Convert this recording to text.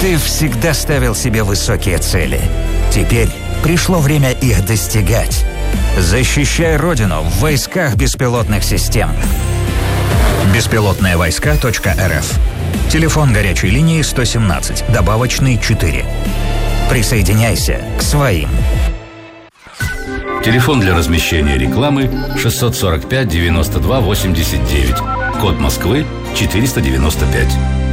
Ты всегда ставил себе высокие цели. Теперь пришло время их достигать. Защищай Родину в войсках беспилотных систем. Беспилотные-войска.рф. Телефон горячей линии 117, добавочный 4. Присоединяйся к своим. Телефон для размещения рекламы 645 92 89. Код Москвы 495.